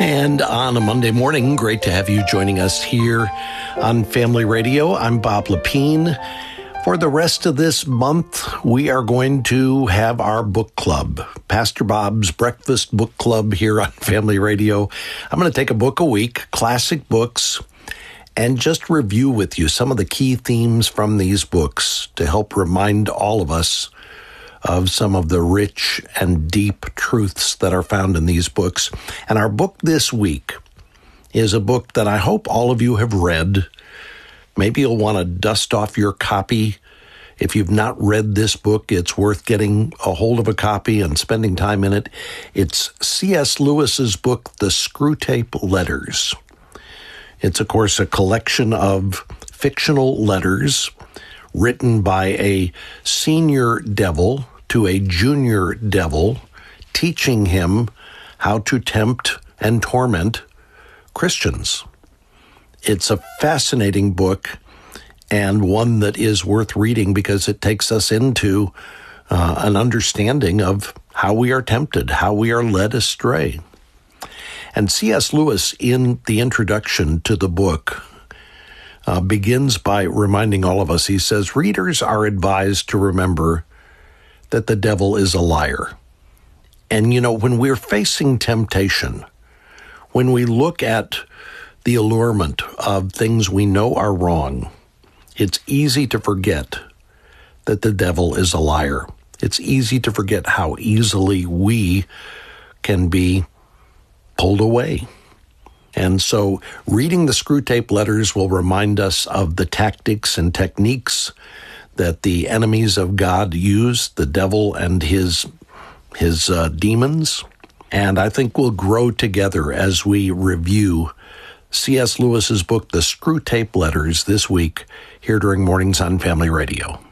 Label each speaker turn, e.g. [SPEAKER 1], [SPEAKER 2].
[SPEAKER 1] And on a Monday morning, great to have you joining us here on Family Radio. I'm Bob Lepine. For the rest of this month, we are going to have our book club, Pastor Bob's Breakfast Book Club here on Family Radio. I'm going to take a book a week, classic books, and just review with you some of the key themes from these books to help remind all of us of some of the rich and deep truths that are found in these books. And our book this week is a book that I hope all of you have read. Maybe you'll want to dust off your copy. If you've not read this book, it's worth getting a hold of a copy and spending time in it. It's C.S. Lewis's book, The Screwtape Letters. It's, of course, a collection of fictional letters written by a senior devil to a junior devil, teaching him how to tempt and torment Christians. It's a fascinating book and one that is worth reading because it takes us into an understanding of how we are tempted, how we are led astray. And C.S. Lewis, in the introduction to the book, begins by reminding all of us, he says, readers are advised to remember that the devil is a liar. And, when we're facing temptation, when we look at the allurement of things we know are wrong, it's easy to forget that the devil is a liar. It's easy to forget how easily we can be pulled away. And so reading the Screwtape Letters will remind us of the tactics and techniques that the enemies of God use, the devil and his demons. And I think we'll grow together as we review C.S. Lewis's book, The Screwtape Letters, this week here during Mornings on Family Radio.